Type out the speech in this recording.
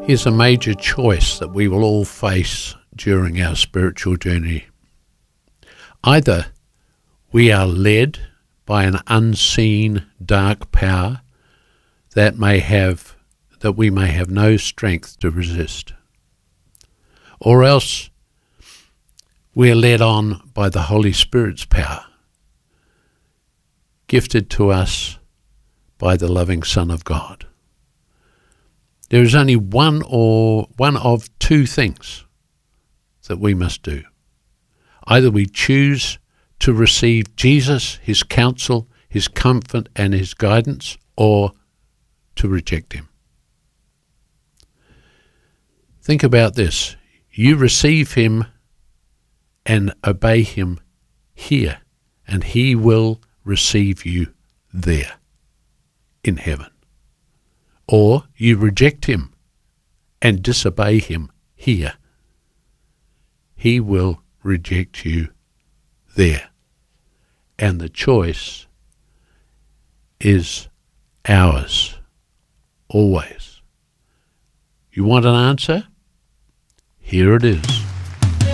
Here's a major choice that we will all face during our spiritual journey. Either we are led by an unseen dark power that we may have no strength to resist, or else we are led on by the Holy Spirit's power, gifted to us by the loving Son of God. There is only one of two things that we must do. Either we choose to receive Jesus, his counsel, his comfort and his guidance, or to reject him. Think about this. You receive him and obey him here, and he will receive you there in heaven. Or you reject him and disobey him here. He will reject you there. And the choice is ours, always. You want an answer? Here it is.